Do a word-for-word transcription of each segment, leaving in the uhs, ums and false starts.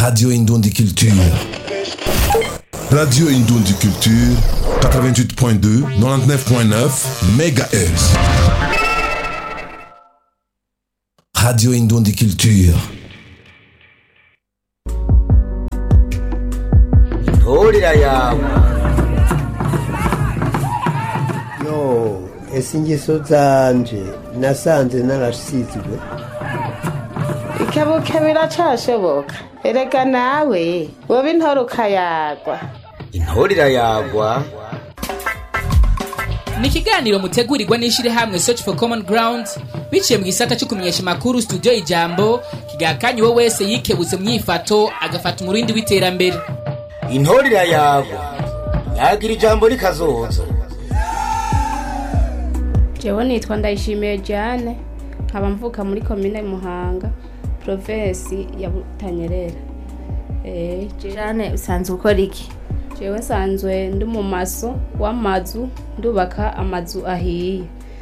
Radio Indundi Culture. Radio Indundi Culture, quatre-vingt-huit point deux, quatre-vingt-dix-neuf point neuf mégahertz. Radio Indundi Culture. Hurira yawe. Yo, ese ingeso zanje nasanze narasizwe. Ikabuke biracashoboka. Erega nawe wowe intoruka yagwa. Intorira yagwa. Ni ikiganiro mutegurirwa n'ishirahamwe Search for Common Ground biciye mu gisata cyo kumenyesha makuru studio Ijambo kigakanye wowe wese yikebuze myifato agafata umurindi w'iterambere. Intorira yagwa. Yagira ijambo rikazoza. Jewe nitwa Ndayishimiye Jane nkaba mvuka muri commune Muhanga province ya Butanyerera. Eh Jane usanzwe ukora iki? Jewe sanzwe ndi mu maso w'amazu ndubaka amazu ahiye.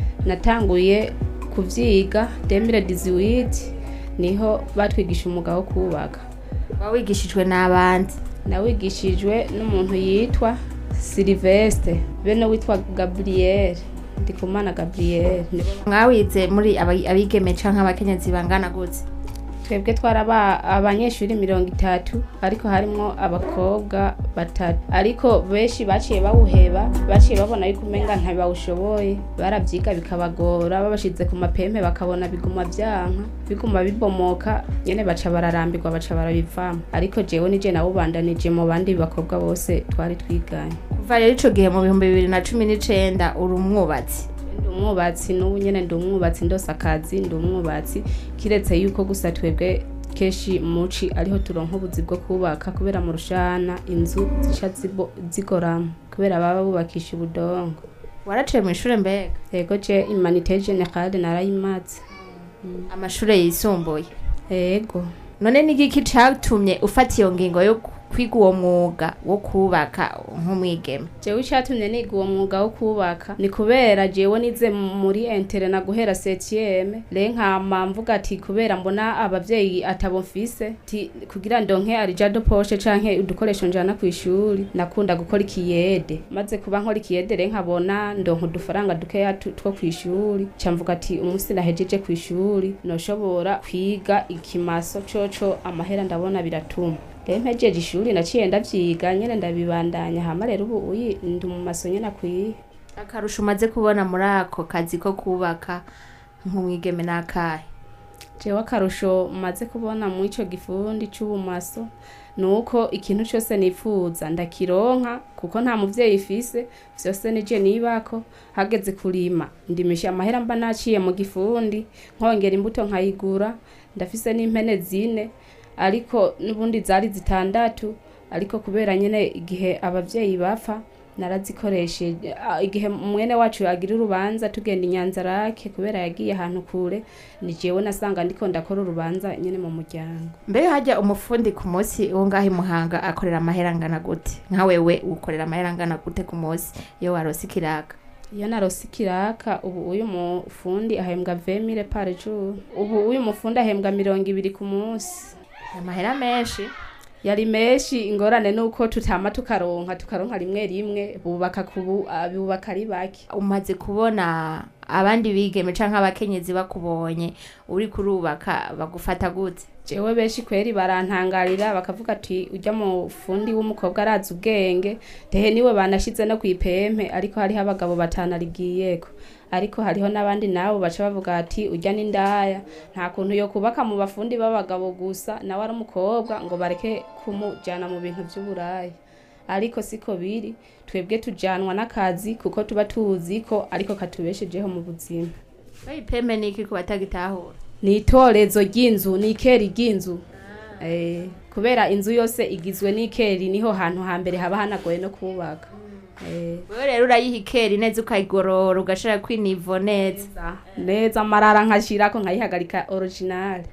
Natanguye kuvyiga deux mille dix-huit niho batwigisha umuga wo kubaka. Wawigishijwe n'abandi? Nawigishijwe n'umuntu yitwa Sylvestre bene witwa Gabriel. Ndikumana Gabriel. Mwawize muri abigeme canke abakenyezi bangana gute? Twebwe twaraba abanyeshuri mirongo itatu ariko harimo abakobwa batatu ariko beshi baciye bawuheba baciye babona yuko umenga ntabawushoboye baravyiga bikabagora babashize ku mapempe bakabona biguma byanka biguma bibomoka nyene baca bararambirwa baca barabivamo ariko jewe nije nawubandanije mu bandi bakobwa bose twari twiganye. Kuva rero ico gihe mu bihumbi bibiri na cumi n'icenda uri umwubatsi? Umwubatsi n'ubu nyene ndi umwubatsi ndose akazi ndi umwubatsi kiretse yuko gusa twebwe keshi muci ariho turonka ubuzi bwo kubaka kubera mu rushana inzu zica zigorama kubera baba bubakisha ubudongo. Waraciye mu ishure mbega? Yego je Humanité Générale narayimaze. Mm. Amashure yisumbuye? Yego. None ni giki catumye ufata iyo ngingo yo kwiga uwo mwuga wo kubaka nk'umwigeme? Jewe cyatumye niga uwo mwuga wo kubaka ni kubera jewe nize muri interna guhera septième le nkama mvuga ati kubera mbona abavyeyi atabomfise ti kugira ndonke arija do poche canke udukoresho njana ku ishuri nakunda gukora ikiyede maze kuba nkora ikiyede le nkabona ndonko dufaranga dukeya two ku ishuri camvuga ati umunsi nahejeje ku ishuri noshobora kwiga ikimaso coco amahera ndabona biratuma. Mpejeje ishuri naciye ndavyiga nyene ndabibandanya hama rero ubu uyi ndi mu masonye nakwiye. Akarusho umaze kubona muri ako kazi ko kubaka nk'umwigeme nakahe? Jewe akarusho maze kubona mu ico gifundi c'ubumaso nuko ikintu cyose nifuza ndakironka kuko nta muvyeyi ifise vyose nije nibako hageze kurima ndimisha amahera mba naciye mu gifundi nkongera imbuto nkayigura ndafise n'impene zine ariko nubundi zari zitandatu ariko kubera nyene igihe abavyeyi bapfa narazikoreshe igihe mwene wacu agira urubanza tugenda inyanzarake kubera yagiye ahantu kure ni jewe nasanga ndiko ndakora urubanza nyene mu muryango. Mbe hajya umufundi ku munsi wo ngahi Muhanga akorera amahera ngana gute? Nka wewe ukorera amahera ngana gute ku munsi iyo warose kiraka? Iyo narose kiraka ubu uyu mufundi ahembwa vingt mille par jour. Ubu uyu mufundi ahembwa mirongo ibiri ku munsi. Amahera menshi yari menshi ingorane nuko tutama tukaronka tukaronka rimwe rimwe bubaka kubu bubaka ari baki. Umaze kubona abandi bigeme canke abakenyezi bakubonye uri kurubaka bagufata gute? Jewe benshi kweri barantangarira bakavuga ati ujya mu fundi w'umukobwa arazi ubwenge tehe niwe banashize no kwipempe ariko hari abagabo batana rigiyeko ariko hariho nabandi nabo baca bavuga ati ujya n'indaya nta kuntu yo kubaka mu bafundi b'abagabo gusa nawe ari umukobwa ngo bareke kumujana mu bintu by'uburayi ariko siko biri twebwe tujanwa n'akazi kuko tuba tuzi ko ariko katubeshejeho mu buzima. Bayipempe niki ku batagitahura? Ni itorezo ry'inzu ni ikeri ry'inzu. Ah. Eh kubera inzu yose igizwe n'ikeri niho hantu hambere haba hanagoye no kubaka. Eh wewe rero urayiha ikeri neza ukayigorora ugashira kwinivo neza. Neza amarara nkashirako nkayihagarika original.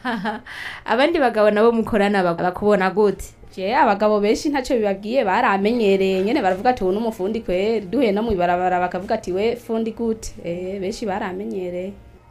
Abandi bagabo nabo mukorana bakubona gute? Je abagabo benshi ntaco bibabwiye baramenyereye nyene baravuga ati uwo n'umufundi kweri duhe no mu ibarabara bakavuga ati we fundi gute. Eh benshi baramenyereye.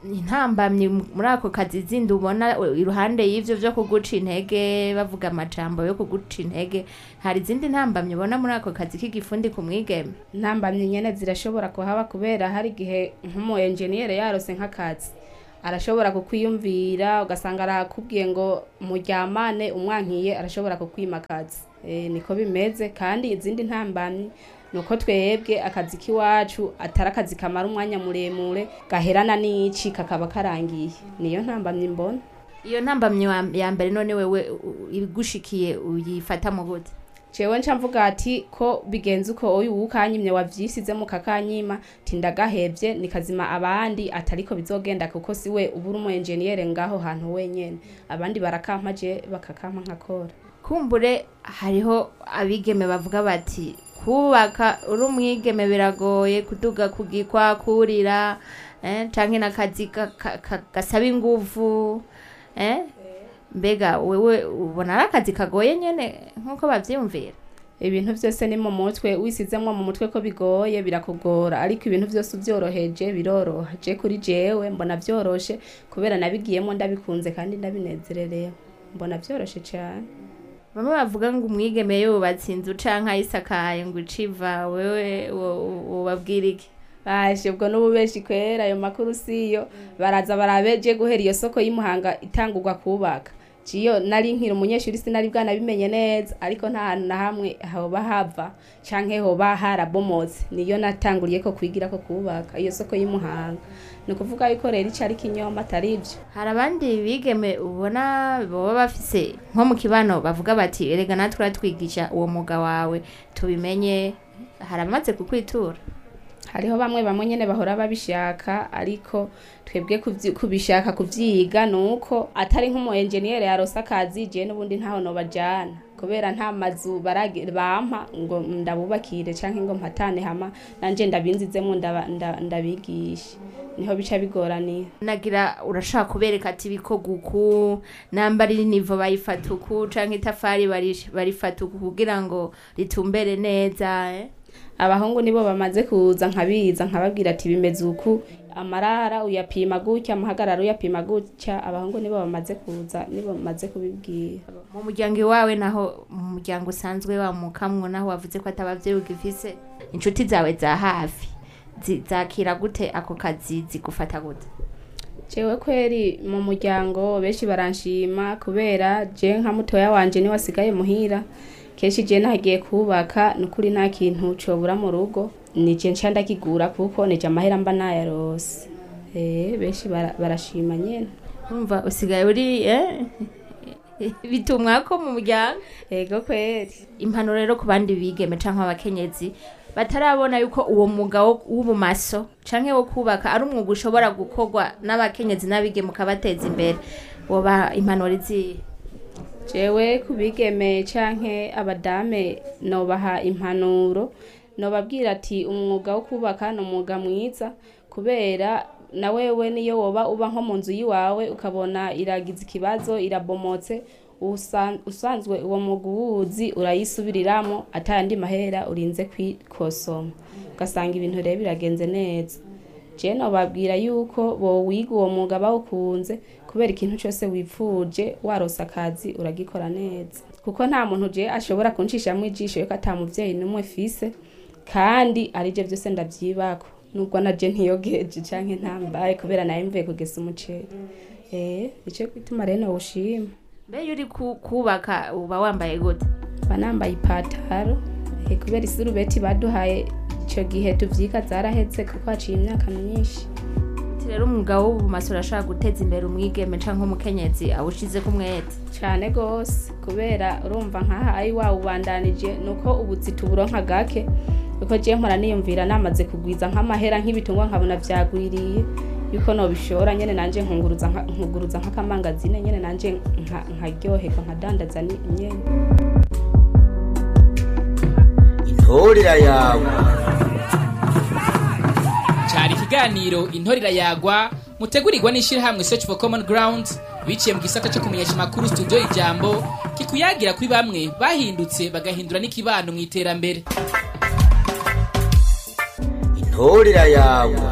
intambamye muri ako kazi zindi ubona iruhande y'ivyo vyo kuguca intege bavuga amajambo yo kuguca intege hari izindi ntambamye ubona muri ako kazi k'igifundi ku mwigeme? ntambamye nyene zirashobora kuhaba kubera hari igihe nk'umu engineer yarose nk'akazi arashobora kukwiyumvira ugasanga arakubwiye ngo muryamane umwankiye arashobora kukwima akazi e, niko bimeze. kandi izindi ntambamye nuko twebwe akazi kiwacu atari akazi kamara umwanya muremure gaherana n'ici kakaba karangiye, niyo ntambamye mbona. Iyo ntambamye ya mbere none wewe ibigushikiye uyifata mu gute? Jewe nca mvuga ati ko bigenze uko oyu ukanyimye wavyisize mu kakanyima tindagahevye nikazima abandi atariko bizogenda kuko siwe ubura umu engineer ngaho hantu wenyene abandi barakampa je bakakampa nkakora. Kumbure hariho abigeme bavuga bati kubaka uri umwigeme biragoye kuduga kugikwa kurira eh canke nakazi gasaba inguvu eh mbega wewe ubona arakazi kagoye nyene nkuko bavyumvira? Ibintu vyose ni mu mutwe wisizemwe mu mutwe ko bigoye birakugora, ariko ibintu vyose uvyoroheje biroroha. Je kuri jewe mbona vyoroshe kubera nabigiyemo ndabikunze kandi ndabinezerereye, mbona vyoroshe cyane. Bamwe bavuga ngo umwigeme yubatse inzu canke ayisakaye ngo iciva, wewe ubabwira iki? Baje ubwo n'ububeshi kwera ayo makuru siyo, baraza barabeje guhera iyo soko y'Imuhanga itangurwa kubaka. Ciyo nari nkira umunyeshuri sinari bwana bimenye neza, ariko nta hantu na hamwe hoba hava canke hoba harabomotse, niyo natanguriye ko kwigira ko kubaka iyo soko y'Imuhanga. No kuvuga yuko rero icari kinyoma atari ivyo. Hari abandi bigeme ubona boba bafise nko mu kibano bavuga bati erega natwe ratwigisha uwo muga wawe tubimenye, haramaze kukwitura? Hariho bamwe bamwe nyene bahora babishaka, ariko twebwe kubishaka kuvyiga nuko atari nk'umu engineer yarosa akazi je n'ubundi ntaho no bajana kubera nta mazu bampa ngo ndabubakire canke ngo mpatane hama nanje ndabinzizemo ndabigisha, niho bica bigoraniye. Nagira urashaka kubereka ati biko guku nambari nivo bayifatuku canke itafari barifatuku kugira ngo ritumbere neza eh? Abahungu nibo bamaze kuza nkabiza nkababwira ati bimeze uku, amarara uyapima gutya, amahagararo uyapima gutya. Abahungu nibo bamaze kuza, nibo bamaze kubibwira. Mu muryango wawe naho mu muryango usanzwe wa mukamwo naho wavuze ko atabavyeyi ugifise, inshuti zawe za hafi zakira gute ako kazi zigufata gute? Jewe kweri mu muryango benshi baranshima kubera je nka mutoya wanje ni wasigaye muhira. Keshi je nagiye kubaka nukuri nta kintu cobura mu rugo, nije ncanda kigura kuko nije amahera mba nayarose. Eh benshi barashima nyene. Umva usigaye uri eh bitumwako mu muryango? Ego kweri. Impanuro rero ku bandi bigeme canke abakenyezi batarabona yuko uwo mwuga w'ubumaso canke wo kubaka ari umwuga ushobora gukorwa n'abakenyezi n'abigeme ukabateza imbere, woba impanuro izi? Jewe kubigeme canke abadame nobaha impanuro, nobabwira ati umwuga wo kubaka no mwuga mwiza kubera na wewe niyo woba uba nko mu nzu yiwawe ukabona iragize ikibazo irabomotse, usanzwe uwo mwuga uwuzi urayisubiriramo atandi mahera urinze kwikosoma, ugasanga ibintu rero biragenze neza. Je nobabwira yuko bo wiga uwo mwuga bawukunze kubera ikintu cyose wipfuje warosa akazi uragikora neza, kuko nta muntu je ashobora kuncisha mu ijisho yuko atamuvyeyi numwe fise, kandi arije byose ndavyibako nubwo naje ntiyogeje canke ntambaye kubera naye mvuye kugesa umuceri. Eh ico kwituma rero no ushima. Mbe yuri kubaka uba wambaye gute? Banambaye ipataro eh kubera isurubeti baduhaye ico gihe tuvyika zarahetse kuko aciye imyaka myinshi. Rero umwuga w'ubumaso urashaka guteza imbere umwigeme canke umukenyezi awushize ku mwete cyane gose, kubera urumva nkaha ayi wa ubandanije nuko ubuzi tuburonka gake, uko je mpora niyumvira namaze kugwiza nk'amahera nk'ibitungwa nkabona vyagwiriye yuko no bishora nyene nanje nkunguruza nkuguruza nk'akamangazine nyene nanje nkaryoherwa nkadandaza nyene. Intorira yawe Cari kiganiro intorira yagwa mutegurirwa n'ishirahamwe Search for Common Ground biciye mu gisata cyo kumenyesha makuru studio Ijambo kikuyagira kuri bamwe bahindutse bagahindura n'ikibano mu iterambere. Intorira yawe